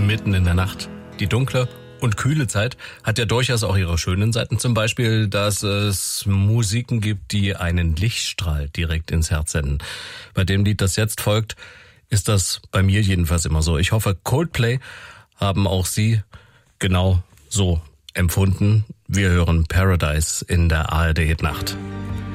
mitten in der Nacht. Die dunkle und kühle Zeit hat ja durchaus auch ihre schönen Seiten. Zum Beispiel, dass es Musiken gibt, die einen Lichtstrahl direkt ins Herz senden. Bei dem Lied, das jetzt folgt, ist das bei mir jedenfalls immer so. Ich hoffe, Coldplay haben auch Sie genau so empfunden. Wir hören Paradise in der ARD Hit Nacht.